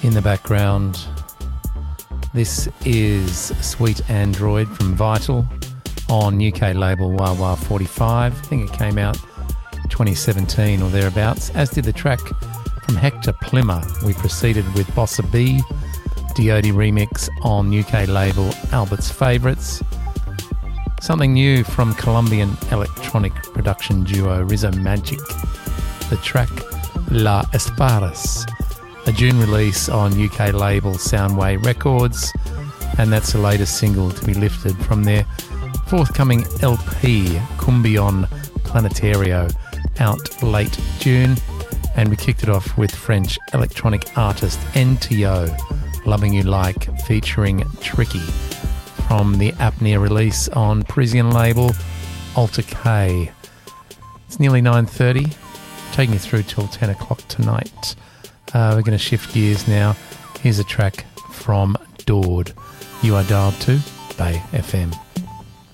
In the background, this is Sweet Android from Vital on UK label Wah 45. I think it came out 2017 or thereabouts, as did the track from Hector Plimmer. We proceeded with Bossa B, Diode remix on UK label Albert's Favourites. Something new from Colombian electronic production duo Rizzo Magic, the track La Espadas, a June release on UK label Soundway Records, and that's the latest single to be lifted from their forthcoming LP Cumbion Planetario, out late June. And we kicked it off with French electronic artist NTO, Loving You Like, featuring Tricky, from the Apnea release on Parisian label Alter K. It's nearly 9:30, taking you through till 10 o'clock tonight. We're going to shift gears now. Here's a track from Dord. You are dialed to Bay FM.